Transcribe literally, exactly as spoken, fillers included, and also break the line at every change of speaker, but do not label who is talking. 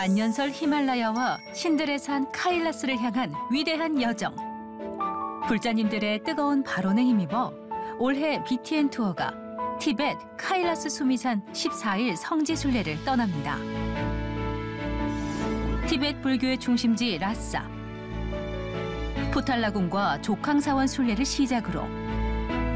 만년설 히말라야와 신들의 산 카일라스를 향한 위대한 여정. 불자님들의 뜨거운 발언에 힘입어 올해 비티엔 투어가 티벳 카일라스 수미산 십사 일 성지 순례를 떠납니다. 티벳 불교의 중심지 라싸. 포탈라군과 조캉사원 순례를 시작으로